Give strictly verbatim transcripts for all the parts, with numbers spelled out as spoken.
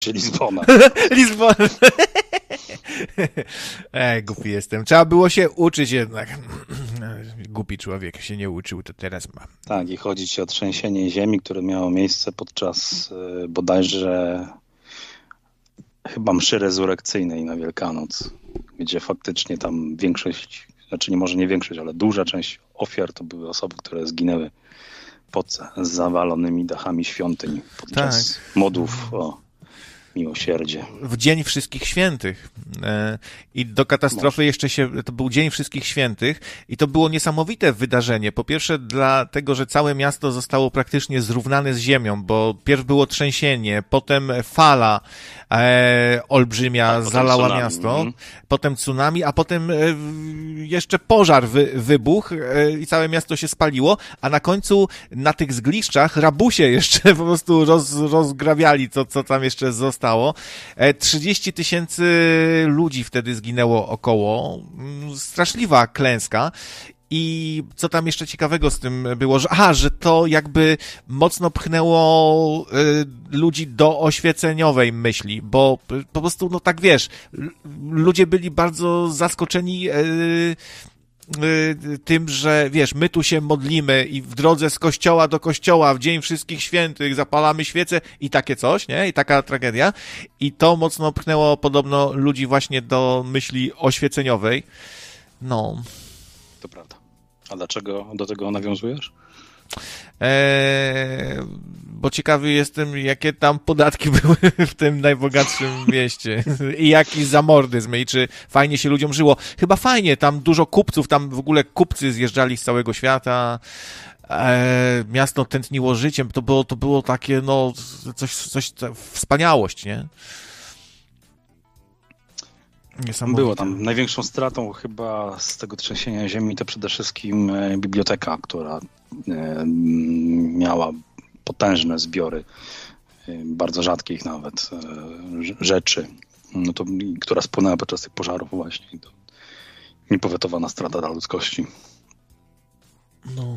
Lizbona. Lizbona. Ej, głupi jestem. Trzeba było się uczyć jednak. Głupi człowiek się nie uczył, to teraz ma. Tak, i chodzi ci o trzęsienie ziemi, które miało miejsce podczas y, bodajże chyba mszy rezurekcyjnej na Wielkanoc, gdzie faktycznie tam większość, znaczy nie może nie większość, ale duża część ofiar to były osoby, które zginęły pod zawalonymi dachami świątyń podczas tak. modłów o miłosierdzie. W Dzień Wszystkich Świętych. I do katastrofy Może. jeszcze się, to był Dzień Wszystkich Świętych i to było niesamowite wydarzenie. Po pierwsze dlatego, że całe miasto zostało praktycznie zrównane z ziemią, bo pierw było trzęsienie, potem fala e, olbrzymia tak, zalała tsunami. miasto, mm. potem tsunami, a potem e, jeszcze pożar wy, wybuchł e, i całe miasto się spaliło, a na końcu na tych zgliszczach rabusie jeszcze po prostu roz, rozgrabiali to, co tam jeszcze zostało. trzydzieści tysięcy ludzi wtedy zginęło około. Straszliwa klęska. I co tam jeszcze ciekawego z tym było? Że, aha, że to jakby mocno pchnęło y, ludzi do oświeceniowej myśli, bo po prostu, no tak wiesz, ludzie byli bardzo zaskoczeni y, tym, że wiesz, my tu się modlimy i w drodze z kościoła do kościoła w Dzień Wszystkich Świętych zapalamy świece i takie coś, nie? I taka tragedia. I to mocno pchnęło podobno ludzi właśnie do myśli oświeceniowej. No. To prawda. A dlaczego do tego nawiązujesz? Eee, bo ciekawy jestem, jakie tam podatki były w tym najbogatszym mieście i jaki zamordyzm i czy fajnie się ludziom żyło. Chyba fajnie, tam dużo kupców, tam w ogóle kupcy zjeżdżali z całego świata, eee, miasto tętniło życiem, to było, to było takie, no, coś, coś, wspaniałość, nie? Było tam. Największą stratą chyba z tego trzęsienia ziemi to przede wszystkim biblioteka, która miała potężne zbiory, bardzo rzadkich nawet, rzeczy, no to, która spłynęła podczas tych pożarów właśnie. To niepowetowana strata dla ludzkości. No.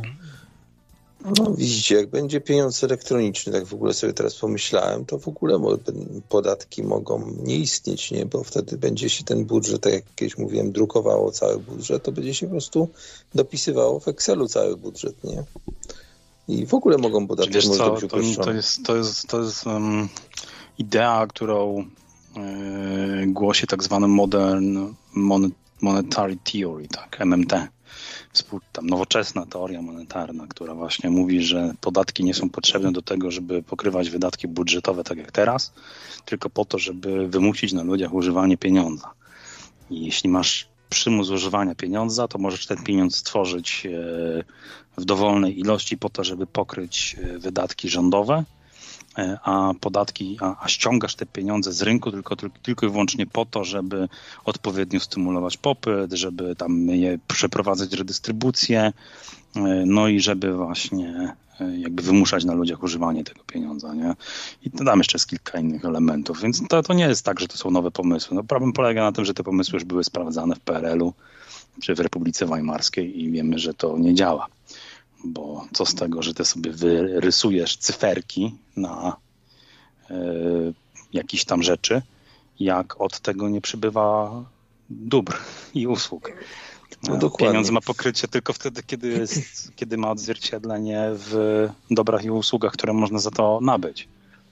No widzicie, jak będzie pieniądz elektroniczny, tak w ogóle sobie teraz pomyślałem, to w ogóle podatki mogą nie istnieć, nie? Bo wtedy będzie się ten budżet, tak jak kiedyś mówiłem, drukowało cały budżet, to będzie się po prostu dopisywało w Excelu cały budżet, nie? I w ogóle mogą podatki Wiesz może co, być to, to jest, to jest, to jest um, idea, którą yy, głosi tak zwany Modern Monetary Theory, tak, M M T. Tam nowoczesna teoria monetarna, która właśnie mówi, że podatki nie są potrzebne do tego, żeby pokrywać wydatki budżetowe tak jak teraz, tylko po to, żeby wymusić na ludziach używanie pieniądza. I jeśli masz przymus używania pieniądza, to możesz ten pieniądz stworzyć w dowolnej ilości po to, żeby pokryć wydatki rządowe, a podatki, a, a ściągasz te pieniądze z rynku tylko, tylko, tylko i wyłącznie po to, żeby odpowiednio stymulować popyt, żeby tam je przeprowadzać redystrybucję, no i żeby właśnie jakby wymuszać na ludziach używanie tego pieniądza, nie? I tam jeszcze jest kilka innych elementów, więc to, to nie jest tak, że to są nowe pomysły. No, problem polega na tym, że te pomysły już były sprawdzane w P R L u czy w Republice Weimarskiej i wiemy, że to nie działa. Bo co z tego, że ty sobie wyrysujesz cyferki na y, jakieś tam rzeczy, jak od tego nie przybywa dóbr i usług. No, pieniądz ma pokrycie tylko wtedy, kiedy, jest, kiedy ma odzwierciedlenie w dobrach i usługach, które można za to nabyć.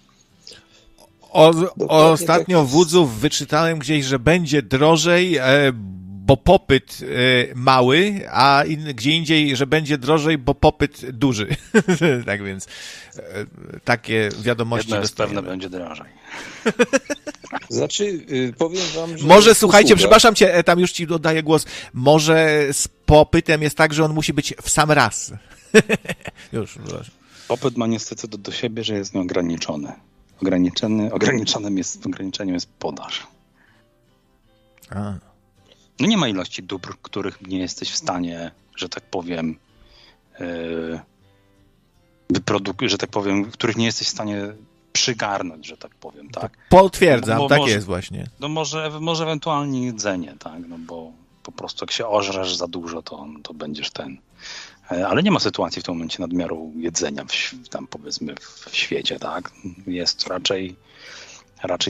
O, ostatnio tak w Łudzów wyczytałem gdzieś, że będzie drożej, e, bo popyt y, mały, a in, gdzie indziej, że będzie drożej, bo popyt duży. Tak więc y, takie wiadomości Jedno jest dostajemy. pewne, będzie drożej. Znaczy, y, powiem wam, że... Może, słuchajcie, przepraszam cię, tam już ci dodaję głos, może z popytem jest tak, że on musi być w sam raz. Już, proszę. Popyt ma niestety do, do siebie, że jest nieograniczony. Ograniczony, ograniczonym jest, ograniczeniem jest podaż. A. No nie ma ilości dóbr, których nie jesteś w stanie, że tak powiem, yy, wyprodukować, że tak powiem, których nie jesteś w stanie przygarnąć, że tak powiem, tak? Potwierdzam, bo, bo tak może, jest właśnie. No może, może ewentualnie jedzenie, tak? No bo po prostu jak się ożresz za dużo, to, to będziesz ten. Ale nie ma sytuacji w tym momencie nadmiaru jedzenia w, tam powiedzmy w świecie, tak? Jest raczej raczej